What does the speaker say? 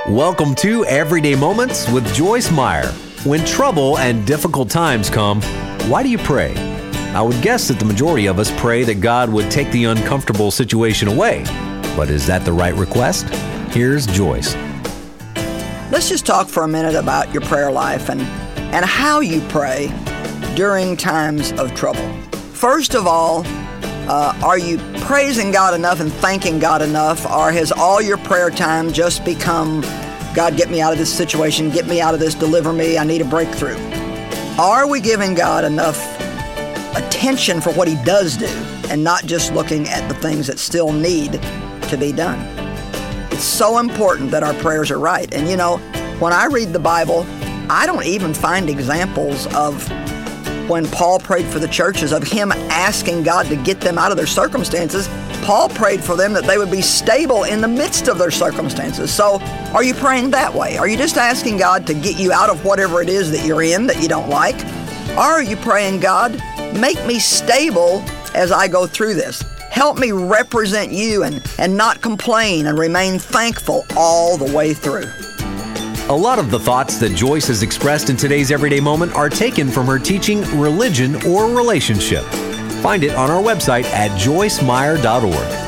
Welcome to Everyday Moments with Joyce Meyer. When trouble and difficult times come, why do you pray? I would guess that the majority of us pray that God would take the uncomfortable situation away. But is that the right request? Here's Joyce. Let's just talk for a minute about your prayer life and how you pray during times of trouble. First of all, are you praising God enough and thanking God enough, or has all your prayer time just become, God, get me out of this situation, get me out of this, deliver me, I need a breakthrough? Are we giving God enough attention for what He does do and not just looking at the things that still need to be done? It's so important that our prayers are right. And you know, when I read the Bible, I don't even find examples of when Paul prayed for the churches of him asking God to get them out of their circumstances. Paul prayed for them that they would be stable in the midst of their circumstances. So are you praying that way? Are you just asking God to get you out of whatever it is that you're in that you don't like? Or are you praying, God, make me stable as I go through this? Help me represent you and not complain and remain thankful all the way through. A lot of the thoughts that Joyce has expressed in today's Everyday Moment are taken from her teaching, Religion or Relationship. Find it on our website at joycemeyer.org.